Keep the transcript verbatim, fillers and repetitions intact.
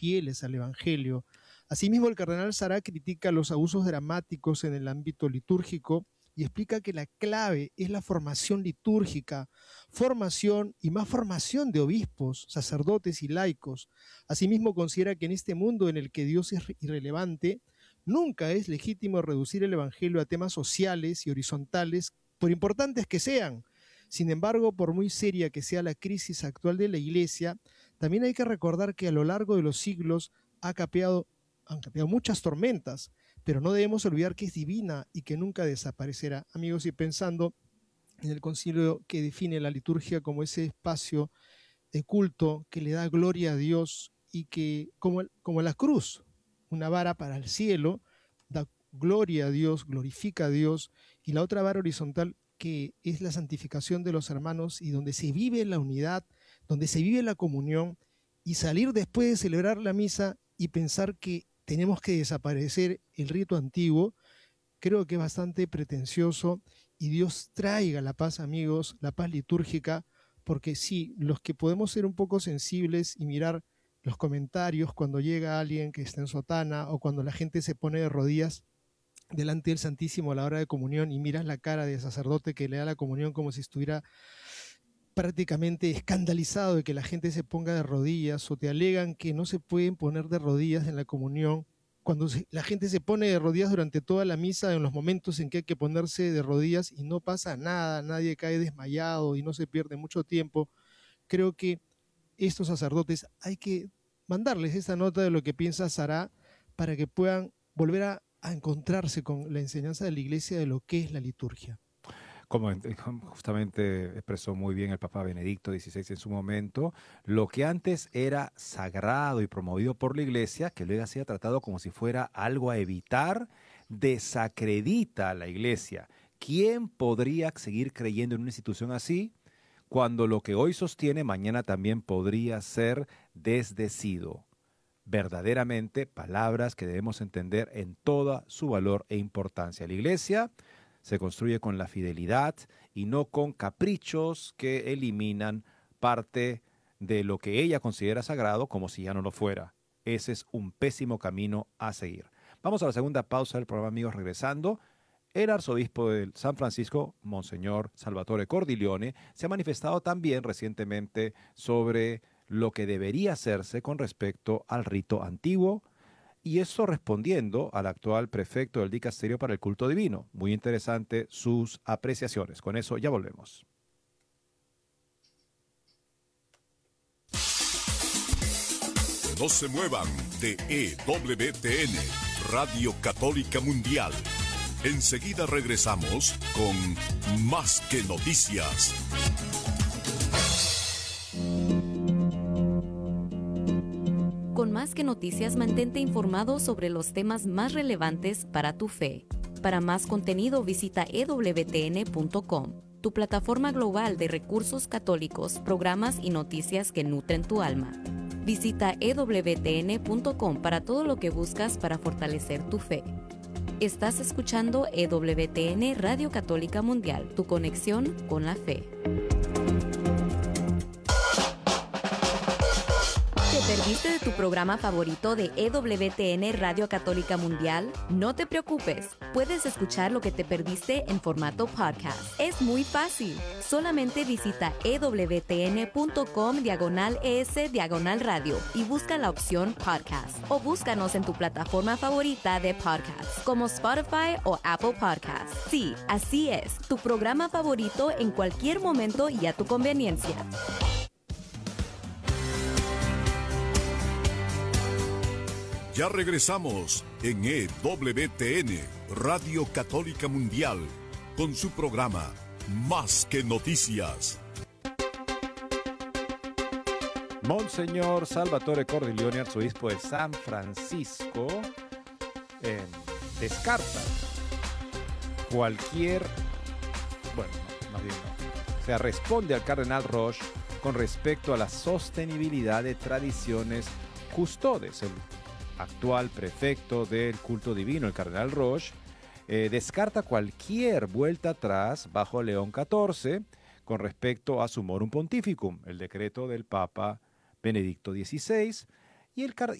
fieles al Evangelio. Asimismo, el cardenal Sará critica los abusos dramáticos en el ámbito litúrgico y explica que la clave es la formación litúrgica, formación y más formación de obispos, sacerdotes y laicos. Asimismo, considera que en este mundo en el que Dios es irrelevante, nunca es legítimo reducir el Evangelio a temas sociales y horizontales, por importantes que sean. Sin embargo, por muy seria que sea la crisis actual de la Iglesia, también hay que recordar que a lo largo de los siglos ha capeado, han capeado muchas tormentas, pero no debemos olvidar que es divina y que nunca desaparecerá. Amigos, y pensando en el concilio que define la liturgia como ese espacio de culto que le da gloria a Dios y que, como, como la cruz, una vara para el cielo, da gloria a Dios, glorifica a Dios, y la otra vara horizontal que es la santificación de los hermanos y donde se vive la unidad, donde se vive la comunión, y salir después de celebrar la misa y pensar que tenemos que desaparecer el rito antiguo, creo que es bastante pretencioso, y Dios traiga la paz, amigos, la paz litúrgica, porque sí, los que podemos ser un poco sensibles y mirar los comentarios cuando llega alguien que está en sotana o cuando la gente se pone de rodillas delante del Santísimo a la hora de comunión y miras la cara del sacerdote que le da la comunión como si estuviera prácticamente escandalizado de que la gente se ponga de rodillas, o te alegan que no se pueden poner de rodillas en la comunión, cuando se, la gente se pone de rodillas durante toda la misa en los momentos en que hay que ponerse de rodillas y no pasa nada, nadie cae desmayado y no se pierde mucho tiempo. Creo que estos sacerdotes hay que mandarles esta nota de lo que piensa Sará para que puedan volver a, a encontrarse con la enseñanza de la Iglesia de lo que es la liturgia. Como justamente expresó muy bien el Papa Benedicto dieciséis en su momento, lo que antes era sagrado y promovido por la Iglesia, que luego se ha tratado como si fuera algo a evitar, desacredita a la Iglesia. ¿Quién podría seguir creyendo en una institución así cuando lo que hoy sostiene mañana también podría ser desdecido? Verdaderamente palabras que debemos entender en toda su valor e importancia. La Iglesia se construye con la fidelidad y no con caprichos que eliminan parte de lo que ella considera sagrado como si ya no lo fuera. Ese es un pésimo camino a seguir. Vamos a la segunda pausa del programa, amigos, regresando. El arzobispo de San Francisco, Monseñor Salvatore Cordileone, se ha manifestado también recientemente sobre lo que debería hacerse con respecto al rito antiguo, y eso respondiendo al actual prefecto del Dicasterio para el Culto Divino. Muy interesante sus apreciaciones. Con eso ya volvemos. No se muevan de E W T N, Radio Católica Mundial. Enseguida regresamos con Más que Noticias. Con Más que Noticias, mantente informado sobre los temas más relevantes para tu fe. Para más contenido, visita e w t n punto com, tu plataforma global de recursos católicos, programas y noticias que nutren tu alma. Visita e w t n punto com para todo lo que buscas para fortalecer tu fe. Estás escuchando E W T N Radio Católica Mundial, tu conexión con la fe. ¿Te perdiste de tu programa favorito de E W T N Radio Católica Mundial? No te preocupes, puedes escuchar lo que te perdiste en formato podcast. Es muy fácil. Solamente visita e w t n punto com diagonal es diagonal radio y busca la opción podcast. O búscanos en tu plataforma favorita de podcast, como Spotify o Apple Podcasts. Sí, así es, tu programa favorito en cualquier momento y a tu conveniencia. Ya regresamos en E W T N, Radio Católica Mundial, con su programa Más que Noticias. Monseñor Salvatore Cordileone, arzobispo de San Francisco, eh, descarta cualquier, bueno, no, más bien no, o sea, responde al cardenal Roche con respecto a la sostenibilidad de tradiciones custodes. El actual prefecto del culto divino, el cardenal Roche, eh, descarta cualquier vuelta atrás bajo León catorce con respecto a Summorum Pontificum, el decreto del Papa Benedicto dieciséis, y el,